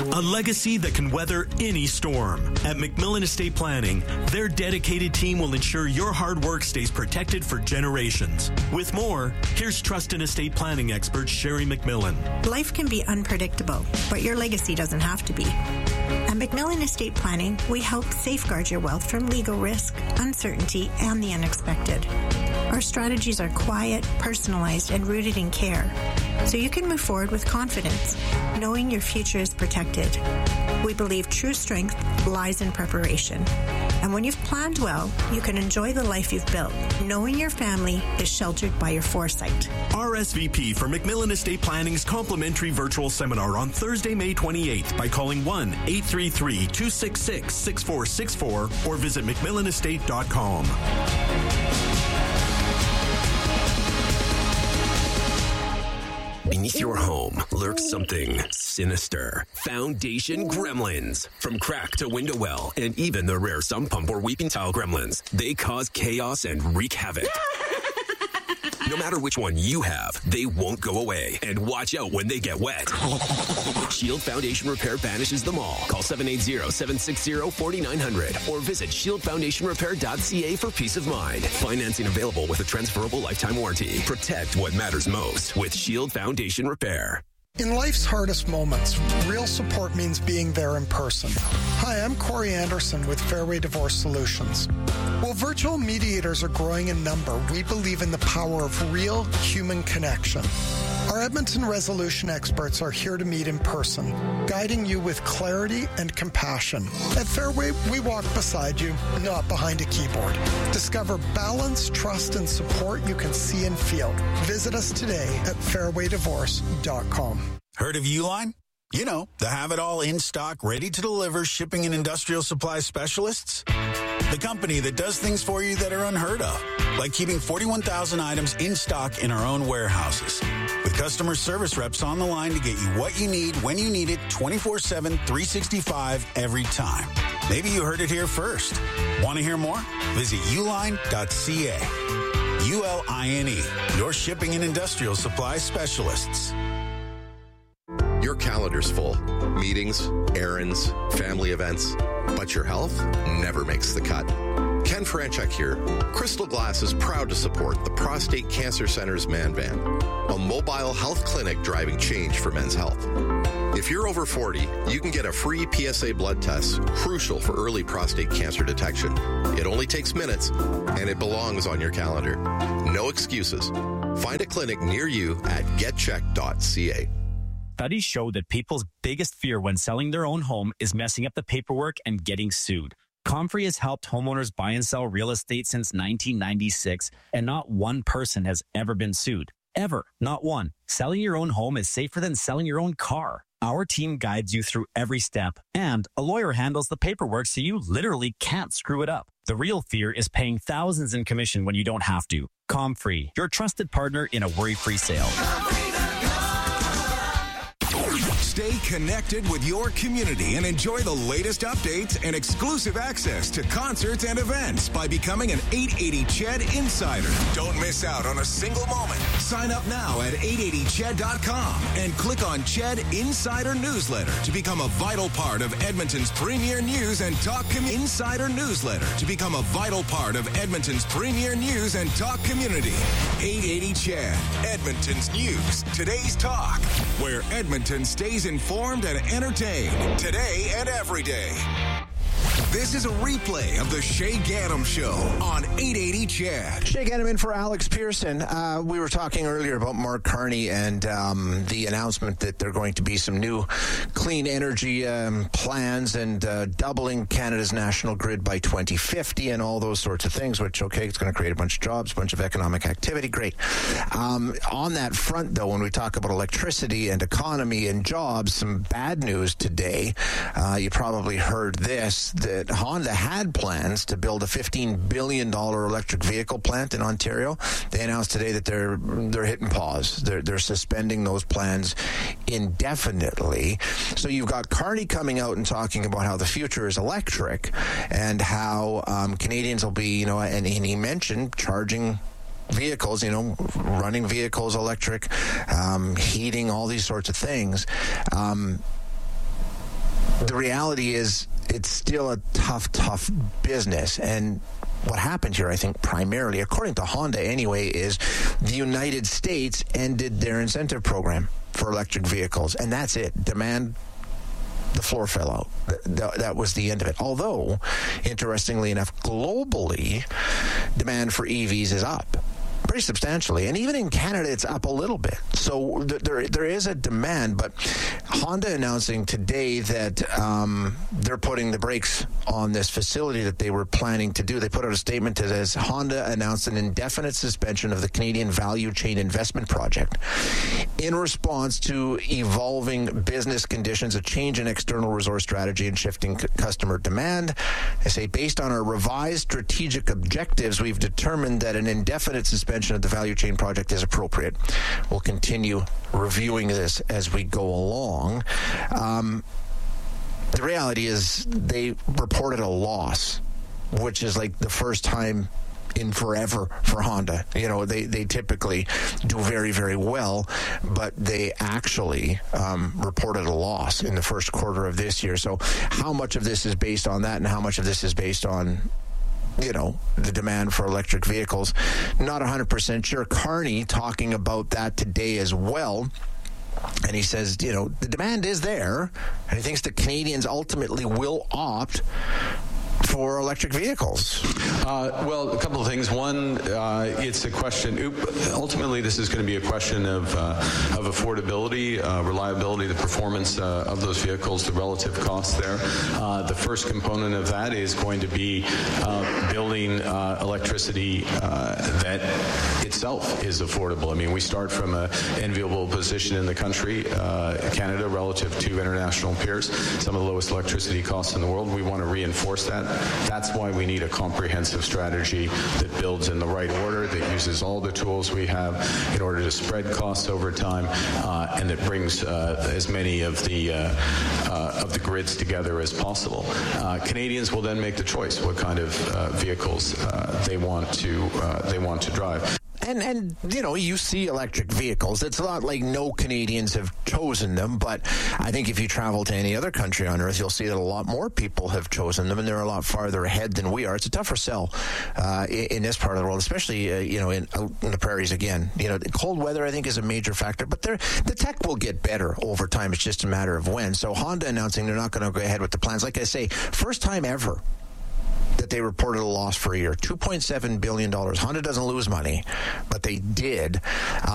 A legacy that can weather any storm. At McMillan Estate Planning, their dedicated team will ensure your hard work stays protected for generations. With more, here's Trust and Estate Planning expert Sherry McMillan. Life can be unpredictable, but your legacy doesn't have to be. At McMillan Estate Planning, we help safeguard your wealth from legal risk, uncertainty, and the unexpected. Our strategies are quiet, personalized, and rooted in care, so you can move forward with confidence, knowing your future is protected. We believe true strength lies in preparation. And when you've planned well, you can enjoy the life you've built, knowing your family is sheltered by your foresight. RSVP for McMillan Estate Planning's complimentary virtual seminar on Thursday, May 28th by calling 1-833-266-6464 or visit McMillanestate.com. Beneath your home lurks something sinister. Foundation gremlins. From crack to window well, and even the rare sump pump or weeping tile gremlins. They cause chaos and wreak havoc. No matter which one you have, they won't go away. And watch out when they get wet. Shield Foundation Repair banishes them all. Call 780-760-4900 or visit shieldfoundationrepair.ca for peace of mind. Financing available with a transferable lifetime warranty. Protect what matters most with Shield Foundation Repair. In life's hardest moments, real support means being there in person. Hi, I'm Corey Anderson with Fairway Divorce Solutions. While virtual mediators are growing in number, we believe in the power of real human connection. Our Edmonton resolution experts are here to meet in person, guiding you with clarity and compassion. At Fairway, we walk beside you, not behind a keyboard. Discover balance, trust, and support you can see and feel. Visit us today at fairwaydivorce.com. Heard of Uline? You know, the have-it-all in-stock, ready-to-deliver shipping and industrial supply specialists. The company that does things for you that are unheard of, like keeping 41,000 items in stock in our own warehouses. With customer service reps on the line to get you what you need, when you need it, 24/7, 365, every time. Maybe you heard it here first. Want to hear more? Visit uline.ca. ULINE, your shipping and industrial supply specialists. Your calendar's full. Meetings, errands, family events. But your health never makes the cut. Ken Franchuk here. Crystal Glass is proud to support the Prostate Cancer Center's Man Van, a mobile health clinic driving change for men's health. If you're over 40, you can get a free PSA blood test, crucial for early prostate cancer detection. It only takes minutes, and it belongs on your calendar. No excuses. Find a clinic near you at getcheck.ca. Studies show that people's biggest fear when selling their own home is messing up the paperwork and getting sued. Comfrey has helped homeowners buy and sell real estate since 1996, and not one person has ever been sued. Ever. Not one. Selling your own home is safer than selling your own car. Our team guides you through every step, and a lawyer handles the paperwork so you literally can't screw it up. The real fear is paying thousands in commission when you don't have to. Comfrey, your trusted partner in a worry-free sale. Stay connected with your community and enjoy the latest updates and exclusive access to concerts and events by becoming an 880 CHED Insider. Don't miss out on a single moment. Sign up now at 880ched.com and click on CHED Insider Newsletter to become a vital part of Edmonton's premier news and talk Insider Newsletter to become a vital part of Edmonton's premier news and talk community. 880 CHED, Edmonton's news, today's talk, where Edmonton stays informed and entertained today and every day. This is a replay of the Shay Ganem Show on 880 CHED. Shay Ganem in for Alex Pearson. We were talking earlier about Mark Carney and the announcement that there are going to be some new clean energy plans and doubling Canada's national grid by 2050 and all those sorts of things, which, okay, it's going to create a bunch of jobs, a bunch of economic activity. Great. On that front, though, when we talk about electricity and economy and jobs, some bad news today. You probably heard this, that Honda had plans to build a $15 billion electric vehicle plant in Ontario. They announced today that they're hitting pause. They're suspending those plans indefinitely. So you've got Carney coming out and talking about how the future is electric and how Canadians will be, and he mentioned charging vehicles, running vehicles electric, heating, all these sorts of things. the reality is it's still a tough business. And what happened here, I think, primarily, according to Honda anyway, is the United States ended their incentive program for electric vehicles. And that's it. Demand, the floor fell out. That was the end of it. Although, interestingly enough, globally, demand for EVs is up pretty substantially. And even in Canada, it's up a little bit. So there is a demand, but Honda announcing today that they're putting the brakes on this facility that they were planning to do. They put out a statement that says Honda announced an indefinite suspension of the Canadian Value Chain Investment Project in response to evolving business conditions, a change in external resource strategy, and shifting customer demand. They say, based on our revised strategic objectives, we've determined that an indefinite suspension of the Value Chain Project is appropriate. We'll continue reviewing this as we go along. The reality is they reported a loss, which is like the first time in forever for Honda. You know, they typically do very, very well, but they actually reported a loss in the first quarter of this year. So how much of this is based on that and how much of this is based on, you know, the demand for electric vehicles? Not 100% sure. Carney talking about that today as well. And he says, you know, the demand is there, and he thinks the Canadians ultimately will opt for electric vehicles. Well, a couple of things. One, it's a question, ultimately this is going to be a question of affordability, reliability, the performance of those vehicles, the relative costs there. The first component of that is going to be building electricity that itself is affordable. I mean, we start from an enviable position in the country, Canada, relative to international peers, some of the lowest electricity costs in the world. We want to reinforce that. That's why we need a comprehensive strategy that builds in the right order, that uses all the tools we have in order to spread costs over time, and that brings as many of the grids together as possible. Canadians will then make the choice what kind of vehicles they want to drive. And you know, you see electric vehicles. It's not like no Canadians have chosen them, but I think if you travel to any other country on earth, you'll see that a lot more people have chosen them, and they're a lot farther ahead than we are. It's a tougher sell in this part of the world, especially you know, in the prairies. Again, you know, cold weather I think is a major factor, but the tech will get better over time. It's just a matter of when. So Honda announcing they're not going to go ahead with the plans. Like I say, first time ever that they reported a loss for a year. $2.7 billion. Honda doesn't lose money, but they did.